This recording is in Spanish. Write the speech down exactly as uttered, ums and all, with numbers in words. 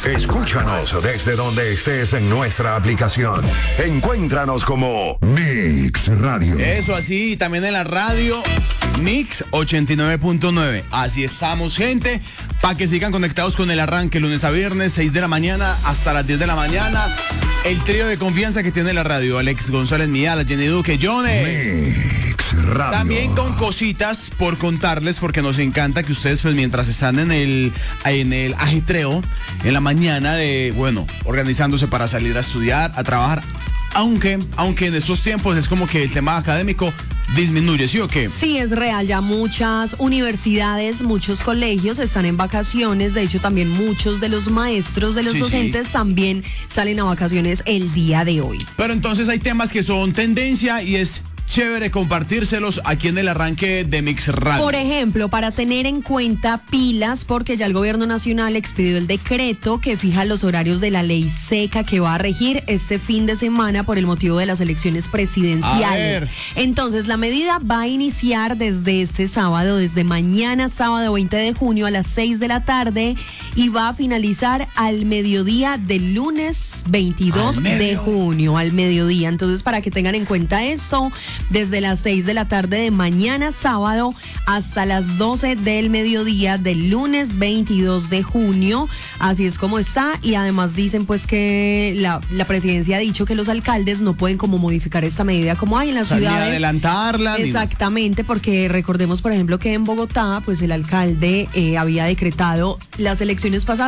Escúchanos desde donde estés en nuestra aplicación. Encuéntranos como Mix Radio. Eso así, también en la radio Mix ochenta y nueve punto nueve. Así estamos, gente, para que sigan conectados con el arranque lunes a viernes, seis de la mañana hasta las diez de la mañana. El trío de confianza que tiene la radio: Alex González Miala, Jenny Duque, Jones. Mix Radio. También con cositas por contarles, porque nos encanta que ustedes, pues, mientras están en el, en el ajetreo, en la mañana de, bueno, organizándose para salir a estudiar, a trabajar, aunque, aunque en estos tiempos es como que el tema académico disminuye, ¿sí o qué? Sí, es real. Ya muchas universidades, muchos colegios están en vacaciones. De hecho, también muchos de los maestros, de los Sí, docentes, sí. también salen a vacaciones el día de hoy. Pero entonces hay temas que son tendencia y es chévere compartírselos aquí en el arranque de Mix Radio. Por ejemplo, para tener en cuenta pilas, porque ya el gobierno nacional expidió el decreto que fija los horarios de la ley seca que va a regir este fin de semana por el motivo de las elecciones presidenciales. Entonces, la medida va a iniciar desde este sábado, desde mañana, sábado veinte de junio a las seis de la tarde, y va a finalizar al mediodía del lunes veintidós de junio, al mediodía. Entonces, para que tengan en cuenta esto, desde las seis de la tarde de mañana sábado hasta las doce del mediodía del lunes veintidós de junio. Así es como está. Y además dicen pues que la, la presidencia ha dicho que los alcaldes no pueden como modificar esta medida como hay en las O sea, ni ciudades. adelantarla. ni- Exactamente, porque recordemos, por ejemplo, que en Bogotá, pues el alcalde eh, había decretado las elecciones pasadas